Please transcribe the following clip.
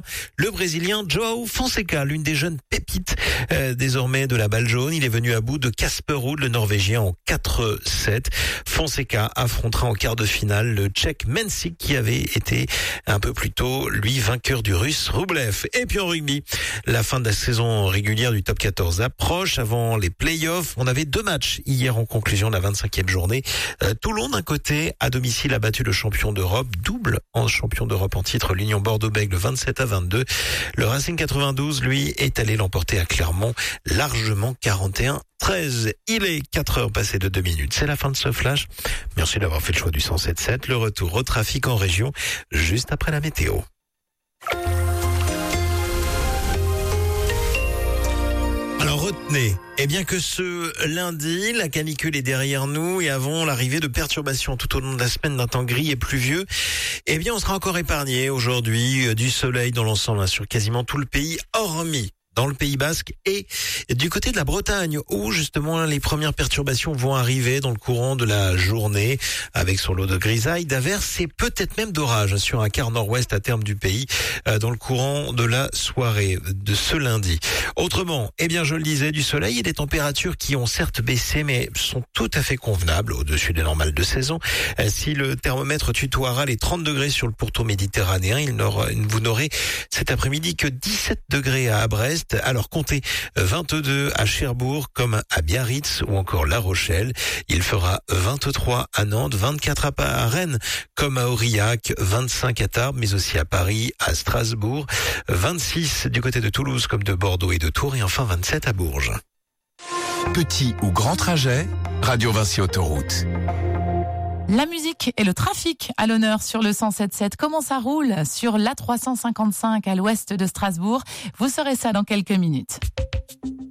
le Brésilien João Fonseca, l'une des jeunes pépites désormais de la balle jaune. Il est venu à bout de Casper Ruud, le Norvégien, en 4-7. Fonseca affrontera en quart de finale le Tchèque Mensik, qui avait été un peu plus tôt, lui, vainqueur du Russe Rublev. Et puis en rugby, la fin de la saison régulière du top 14 approche. Avant les playoffs, on avait 2 matchs hier en conclusion de la 25e journée. Toulon, d'un côté, à domicile, a battu le champion d'Europe, double en champion d'Europe en titre, l'Union Bordeaux-Bègles 27-22. Le Racing 92, lui, est allé l'emporter à Clermont, largement 41-13. Il est 4 heures passées de 2 minutes. C'est la fin de ce flash. Merci d'avoir fait le choix du 107.7. Le retour au trafic en région, juste après la météo. Alors retenez, bien que ce lundi, la canicule est derrière nous et avant l'arrivée de perturbations tout au long de la semaine d'un temps gris et pluvieux, on sera encore épargné aujourd'hui du soleil dans l'ensemble sur quasiment tout le pays, hormis dans le Pays Basque et du côté de la Bretagne où justement les premières perturbations vont arriver dans le courant de la journée avec son lot de grisailles, d'averses et peut-être même d'orages sur un quart nord-ouest à terme du pays dans le courant de la soirée de ce lundi. Autrement, je le disais, du soleil et des températures qui ont certes baissé mais sont tout à fait convenables au-dessus des normales de saison. Si le thermomètre tutoiera les 30 degrés sur le pourtour méditerranéen, vous n'aurez cet après-midi que 17 degrés à Brest. Alors comptez 22 à Cherbourg comme à Biarritz ou encore La Rochelle. Il fera 23 à Nantes, 24 à Rennes comme à Aurillac, 25 à Tarbes mais aussi à Paris, à Strasbourg, 26 du côté de Toulouse comme de Bordeaux et de Tours et enfin 27 à Bourges. Petit ou grand trajet, Radio Vinci Autoroute. La musique et le trafic à l'honneur sur le 107.7. Comment ça roule sur l'A355 à l'ouest de Strasbourg? Vous saurez ça dans quelques minutes.